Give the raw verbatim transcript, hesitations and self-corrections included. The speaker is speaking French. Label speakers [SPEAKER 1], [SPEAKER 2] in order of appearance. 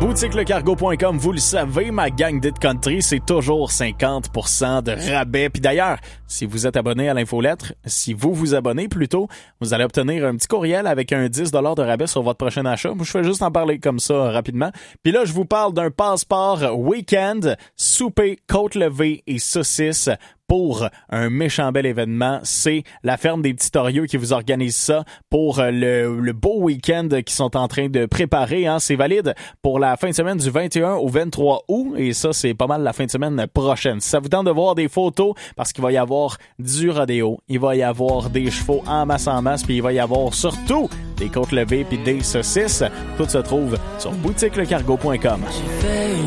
[SPEAKER 1] boutique le cargo point com, vous le savez, ma gang d'Hit Country, c'est toujours cinquante pour cent de rabais. Puis d'ailleurs, si vous êtes abonné à l'infolettre, si vous vous abonnez plutôt, vous allez obtenir un petit courriel avec un dix dollars de rabais sur votre prochain achat. Moi, je fais juste en parler comme ça rapidement. Puis là, je vous parle d'un passeport week-end, souper, côte levée et saucisses pour un méchant bel événement. C'est la ferme des Petits Torieux qui vous organise ça pour le, le beau week-end qu'ils sont en train de préparer. Hein. C'est valide pour la fin de semaine du vingt et un au vingt-trois août et ça, c'est pas mal la fin de semaine prochaine. Si ça vous tente de voir des photos, parce qu'il va y avoir du rodéo, il va y avoir des chevaux en masse en masse, puis il va y avoir surtout des côtes levées puis des saucisses. Tout se trouve sur boutique le cargo point com.